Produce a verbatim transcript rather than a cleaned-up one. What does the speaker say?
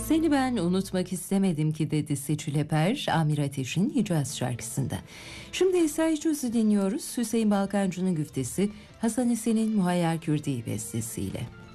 Seni ben unutmak istemedim ki dedi Seçil Eper, Amir Ateş'in Hicaz şarkısında. Şimdi İsa Hicaz'ı dinliyoruz. Hüseyin Balkancı'nın güftesi Hasan Esen'in Muhayyer Kürdi bestesiyle.